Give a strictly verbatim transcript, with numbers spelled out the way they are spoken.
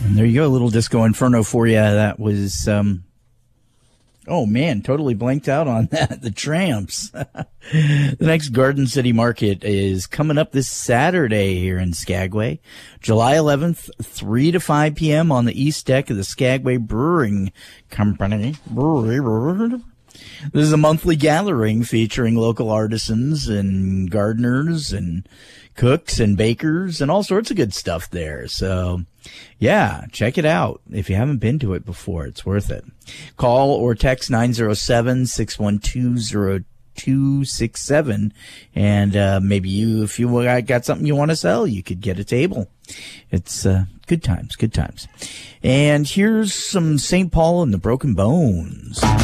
And there you go, a little Disco Inferno for you. That was, um, oh man, totally blanked out on that. The Tramps. The next Garden City Market is coming up this Saturday here in Skagway, July eleventh, three to five p.m. on the east deck of the Skagway Brewing Company. Brewery. This is a monthly gathering featuring local artisans and gardeners and cooks and bakers and all sorts of good stuff there. So, yeah, check it out. If you haven't been to it before, it's worth it. Call or text nine oh seven, six one two, oh two six seven, and uh, maybe you, if you got something you want to sell, you could get a table. It's uh, good times, good times. And here's some Saint Paul and the Broken Bones.